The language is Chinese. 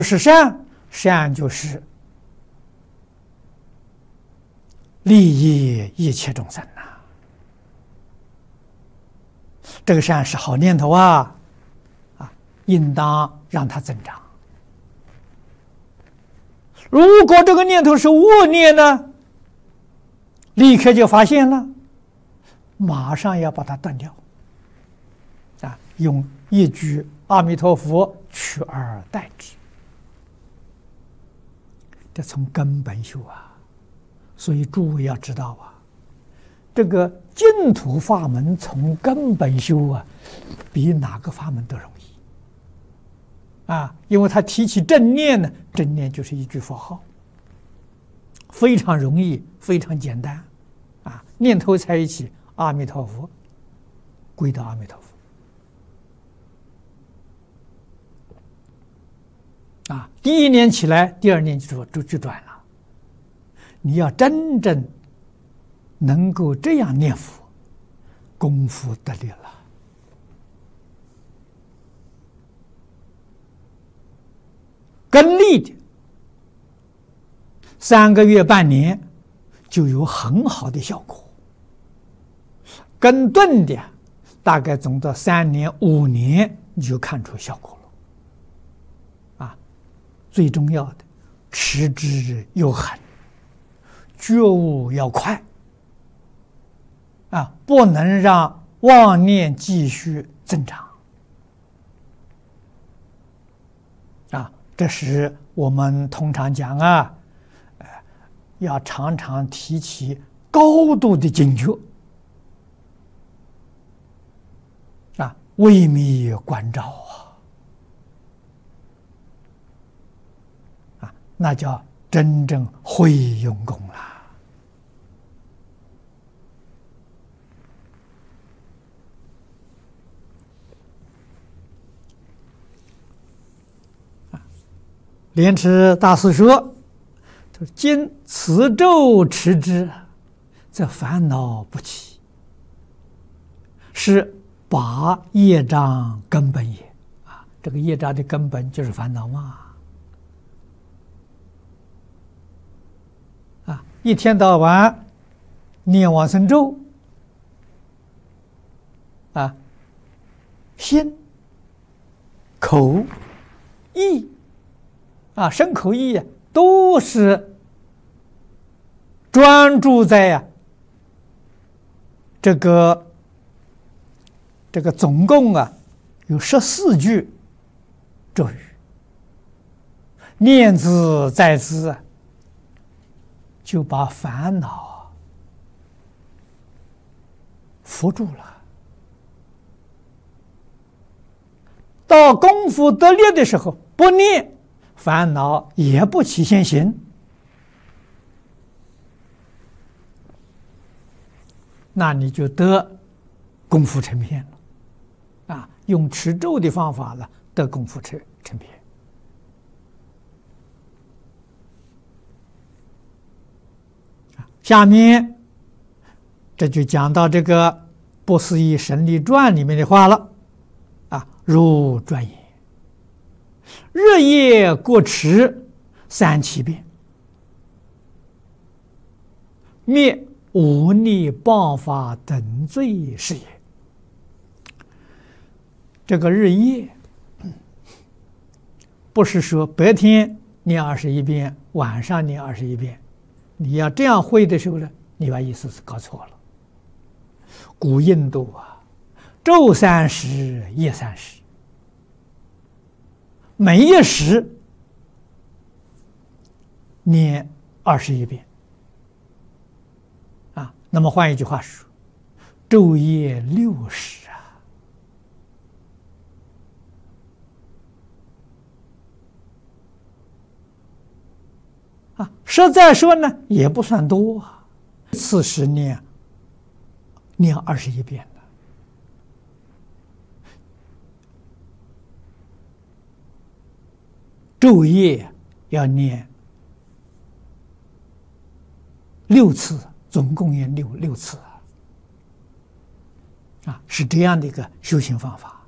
是善，善就是利益一切众生呐。这个善是好念头啊，应当让它增长。如果这个念头是恶念呢，立刻就发现了，马上要把它断掉。用一句阿弥陀佛取而代之，这从根本修啊。所以诸位要知道啊，这个净土法门从根本修啊，比哪个法门都容易啊！因为他提起正念呢，正念就是一句佛号，非常容易，非常简单啊！念头在一起，阿弥陀佛，归到阿弥陀佛。第一念起来，第二念就转了。你要真正能够这样念佛，功夫得力了。跟力的3个月、半年就有很好的效果，跟钝的大概总到3年、5年你就看出效果了。最重要的，持之又恒，觉悟要快不能让妄念继续增长这是我们通常讲要常常提起高度的警觉微密关照那叫真正会用功了。莲池大师说：“今此咒持之，则烦恼不起，是拔业障根本也。”这个业障的根本就是烦恼嘛。一天到晚念往生咒心、口、意身口意都是专注在这个总共有14句咒语，念兹在兹就把烦恼扶住了。到功夫得力的时候，不念，烦恼也不起现行，那你就得功夫成片了用持咒的方法了，得功夫成片。下面这就讲到这个《不思议神力传》里面的话了如传言：日夜过持3-7遍，灭忤逆谤法等罪是也。这个日夜不是说白天念21遍，晚上念21遍。你要这样会的时候呢，你把意思是搞错了。古印度昼30，夜30，每一时念21遍那么换一句话说，昼夜6时实在说呢，也不算多，4时念21遍的，昼夜要念6次，总共念6次是这样的一个修行方法。